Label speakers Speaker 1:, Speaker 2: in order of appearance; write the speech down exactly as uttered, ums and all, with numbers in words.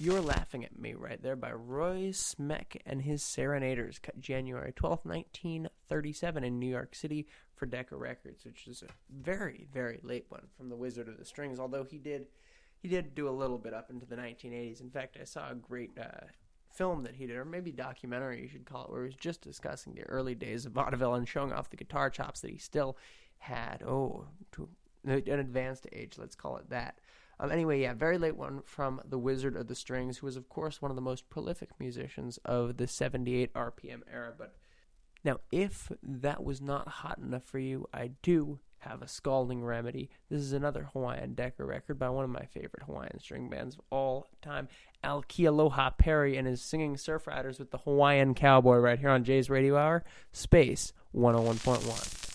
Speaker 1: You're Laughing at Me right there by Roy Smeck and his Serenaders, cut January twelfth, nineteen thirty-seven in New York City for Decca Records, which is a very, very late one from the Wizard of the Strings, although he did he did do a little bit up into the nineteen eighties. In fact, I saw a great uh, film that he did, or maybe documentary you should call it, where he was just discussing the early days of vaudeville and showing off the guitar chops that he still had, oh, to an advanced age, let's call it that. Um, anyway, yeah, very late one from the Wizard of the Strings, who was, of course, one of the most prolific musicians of the seventy-eight R P M era. But now, if that was not hot enough for you, I do have a scalding remedy. This is another Hawaiian Decca record by one of my favorite Hawaiian string bands of all time, Al Kealoha Perry, and his Singing Surf Riders with the Hawaiian Cowboy right here on Jay's Radio Hour, Space one oh one point one.